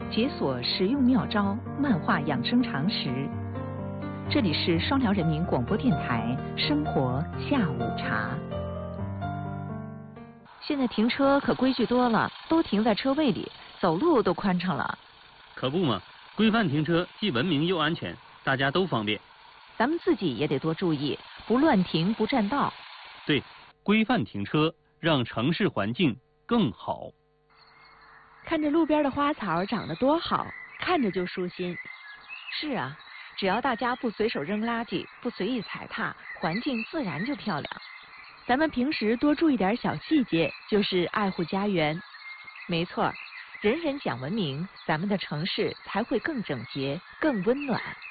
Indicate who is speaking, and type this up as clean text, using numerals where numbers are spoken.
Speaker 1: 解锁实用妙招，漫画养生常识。这里是双辽人民广播电台生活下午茶。现在停车可规矩多了，都停在车位里，走路都宽敞了。
Speaker 2: 可不嘛，规范停车既文明又安全，大家都方便。
Speaker 1: 咱们自己也得多注意，不乱停不占道。
Speaker 2: 对，规范停车，让城市环境更好。
Speaker 3: 看着路边的花草长得多好，看着就舒心。
Speaker 1: 是啊，只要大家不随手扔垃圾，不随意踩踏，环境自然就漂亮。
Speaker 3: 咱们平时多注意点小细节，就是爱护家园。
Speaker 1: 没错，人人讲文明，咱们的城市才会更整洁、更温暖。